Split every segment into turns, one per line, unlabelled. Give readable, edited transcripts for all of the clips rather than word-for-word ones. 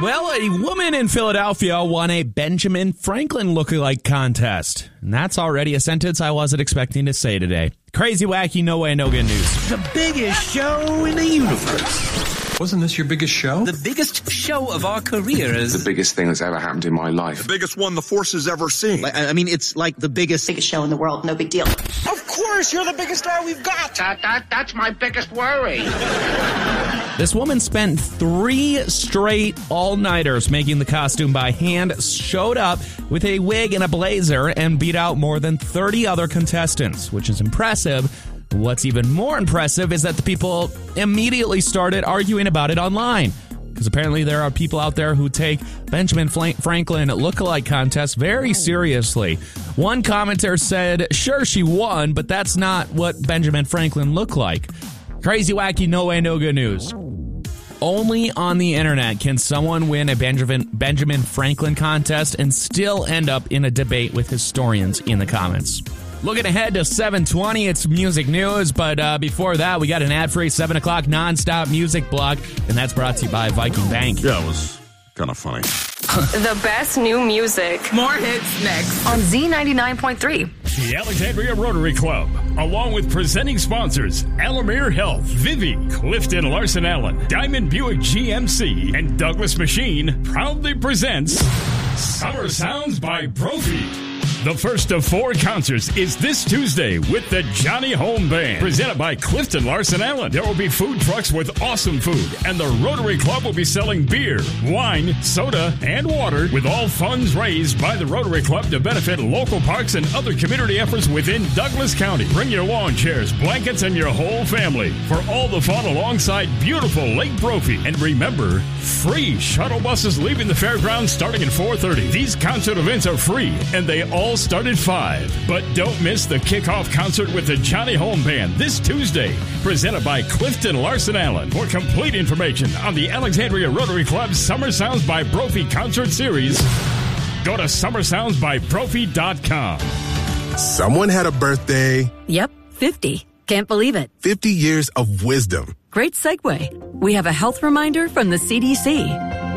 Well, a woman in Philadelphia won a Benjamin Franklin lookalike contest. And that's already a sentence I wasn't expecting to say today. Crazy, wacky, no way, no good news.
The biggest show in the universe.
Wasn't this your biggest show?
The biggest show of our careers.
The biggest thing that's ever happened in my life.
The biggest one the force has ever seen.
It's like the biggest
show in the world. No big deal.
Of course, you're the biggest star we've got.
That's my biggest worry.
This woman spent 3 straight all-nighters making the costume by hand, showed up with a wig and a blazer, and beat out more than 30 other contestants, which is impressive. What's even more impressive is that the people immediately started arguing about it online. Because apparently there are people out there who take Benjamin Franklin lookalike contests very seriously. One commenter said, sure, she won, but that's not what Benjamin Franklin looked like. Crazy, wacky, no way, no good news. Only on the internet can someone win a Benjamin Franklin contest and still end up in a debate with historians in the comments. Looking ahead to 7:20, it's music news, but before that, we got an ad-free 7 o'clock nonstop music block, and that's brought to you by Viking Bank.
Yeah, it was kind of funny.
The best new music.
More hits next.
On Z99.3.
The Alexandria Rotary Club, along with presenting sponsors Alamere Health, Vivi, Clifton Larson Allen, Diamond Buick GMC, and Douglas Machine, proudly presents Summer Sounds by Brophy. The first of 4 concerts is this Tuesday with the Johnny Home Band, presented by Clifton Larson Allen. There will be food trucks with awesome food, and the Rotary Club will be selling beer, wine, soda, and water, with all funds raised by the Rotary Club to benefit local parks and other community efforts within Douglas County. Bring your lawn chairs, blankets, and your whole family for all the fun alongside beautiful Lake Brophy. And remember, free shuttle buses leaving the fairgrounds starting at 4:30. These concert events are free, and they all start at 5. But don't miss the kickoff concert with the Johnny Home Band this Tuesday, presented by Clifton Larson Allen. For complete information on the Alexandria Rotary Club's Summer Sounds by Brophy concert series, go to summersoundsbybrophy.com.
Someone had a birthday.
Yep, 50. Can't believe it.
50 years of wisdom.
Great segue. We have a health reminder from the CDC.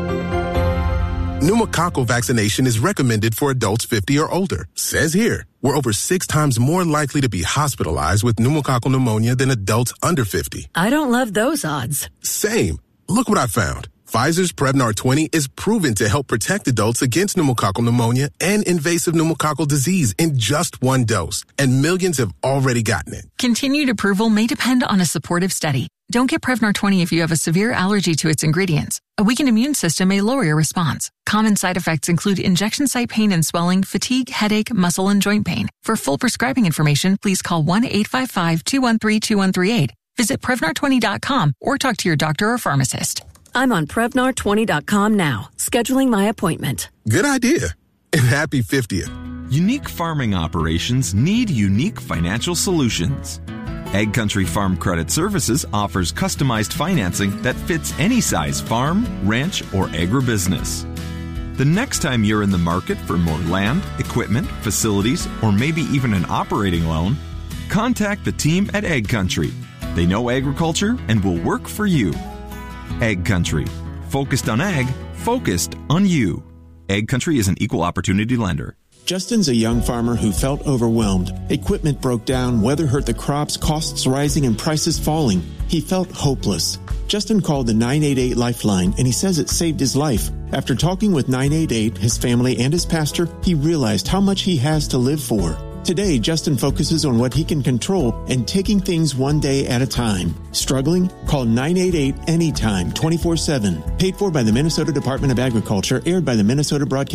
Pneumococcal vaccination is recommended for adults 50 or older. Says here, we're over 6 times more likely to be hospitalized with pneumococcal pneumonia than adults under 50.
I don't love those odds.
Same. Look what I found. Pfizer's Prevnar 20 is proven to help protect adults against pneumococcal pneumonia and invasive pneumococcal disease in just 1 dose, and millions have already gotten it.
Continued approval may depend on a supportive study. Don't get Prevnar 20 if you have a severe allergy to its ingredients. A weakened immune system may lower your response. Common side effects include injection site pain and swelling, fatigue, headache, muscle, and joint pain. For full prescribing information, please call 1-855-213-2138. Visit Prevnar20.com or talk to your doctor or pharmacist.
I'm on Prevnar20.com now, scheduling my appointment.
Good idea. And happy 50th.
Unique farming operations need unique financial solutions. Egg Country Farm Credit Services offers customized financing that fits any size farm, ranch, or agribusiness. The next time you're in the market for more land, equipment, facilities, or maybe even an operating loan, contact the team at Egg Country. They know agriculture and will work for you. Egg Country. Focused on ag, focused on you. Egg Country is an equal opportunity lender.
Justin's a young farmer who felt overwhelmed. Equipment broke down, weather hurt the crops, costs rising, and prices falling. He felt hopeless. Justin called the 988 Lifeline, and he says it saved his life. After talking with 988, his family, and his pastor, he realized how much he has to live for. Today, Justin focuses on what he can control and taking things one day at a time. Struggling? Call 988 anytime, 24/7. Paid for by the Minnesota Department of Agriculture, aired by the Minnesota Broadcast